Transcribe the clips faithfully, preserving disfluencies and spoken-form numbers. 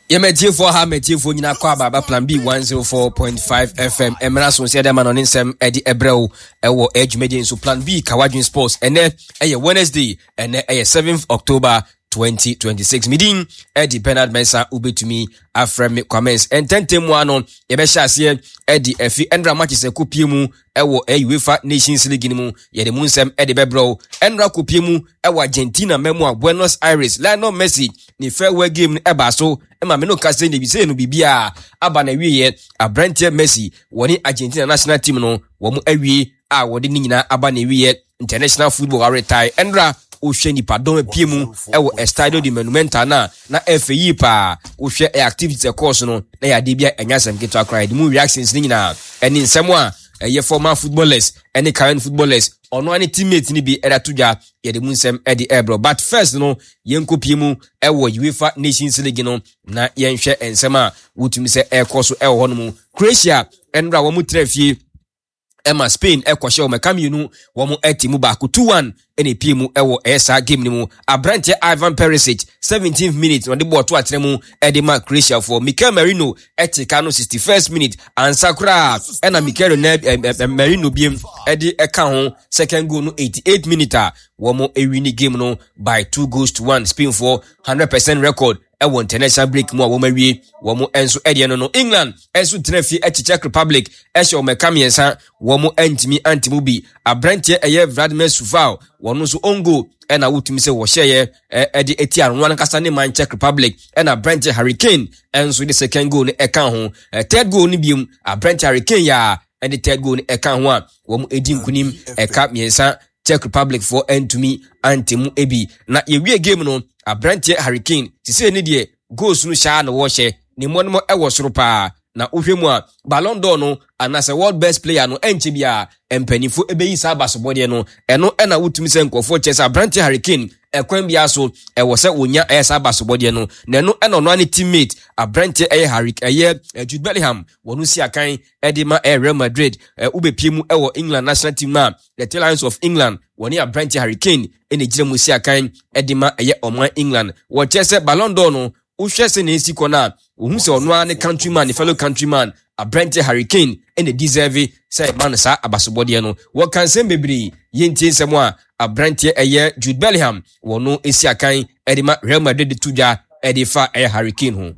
Yemetie for ha metie for nyina kwa baba plan B one oh four point five F M emra so se dem anonin sem edi ebreu ewo edge media so plan B Kawadwin Sports ene eye Wednesday ene eye seventh October twenty twenty-six midin Eddie Bernard Mensah ubetumi afrem comments ententemu anon yebe hyase Eddie efi endra matches ekopiemu ewo UEFA Nations League mu yede munsem Eddie bebro endra kopiemu ewo Argentina memu a Buenos Aires Lionel Messi ni farewell game eba so ema me no kase ne bi se no bibia aba na wiye Abrante Messi woni Argentina national team no wo mu awie a wode ni nyina aba na wiye international football retire endra ohwe nipa don apiemu ewo Estadio de Monumenta na na F yi pa ohwe activities course no na ya de bia anyasem keto akra de mu reactions ni nyina eni nsemo a ye former footballers any current footballers ono ani teammate ni bi era tudwa ye de mu nsem e de ebro but first no yenkopiemu ewo UEFA Nations League no na yenhwe ensem a wotumi se e course ewo hono mu Croatia enra wo mu trafie Emma Spain ekwahye o mekaminu wo mu etimu ba ku two one ene piemu ewo esa game ni mu Abrante Ivan Perisic seventeenth minute no de ball to atremu edema Croatia for Mikel Merino etika no sixty-first minute ansakura ena Mikel Merino biem edi eka ho second goal no eighty-eight minute wo mu ewini game no by two goals to one Spain for one hundred percent record ewo international break mu a wo mawie wo mu enso ede no no England enso tenafi e Czech Republic e hye o mekamiensa wo mu antimi antimu bi Abrante eye Vladimir Suval wono so ongo ena wutumi se wo hyeye ede eti anwan kasa ne man Czech Republic ena Brent Hurricane enso the second goal ne eka ho third goal ne biom Brent Hurricane ya ede third goal ne eka ho a wo mu edi nkunim eka miensa Czech Republic for entumi antimu ebi na yewie game no Abrante Hurricane sise ne de goals no sha na wo hye ne monmo ewo soro pa na ohwemu a Ballon d'Or no anase world best player no enche bia empanifo ebeyi sa basobode no eno ena wutumi se nkofo chesa Abrante Hurricane ekwan bia so ewo se wonya esa basobode no na eno ena no ani teammate Abrante eye Hurricane eye Jude Bellingham wonu si akan edema e Real Madrid ubepiemu ewo England national team na the Lions of England woni Abrante Hurricane ene gire mu si akan edema eye oman England wo chese Ballon d'Or no uhwese na esi kona ohun se ono ane countryman fellow countryman Abrante Hurricane ene deserve say man sa abasobode no wo kan sem bebri yentie nsemo a Abrante eye Jude Bellingham wono esi akan edema Real Madrid tuja edifa eye Hurricane ho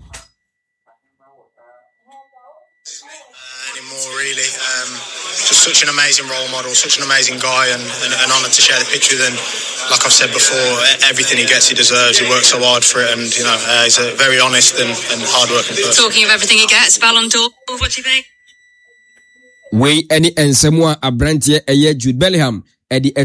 anymore really um just such an amazing role model, such an amazing guy, and, and an honour to share the pitch with him. Like I've said before, everything he gets he deserves. He works so hard for it, and you know uh, he's a very honest and, and hard-working person. Talking of everything he gets, Ballon d'Or, what do you think? We any ensemo Abrante eye Jude Bellingham edi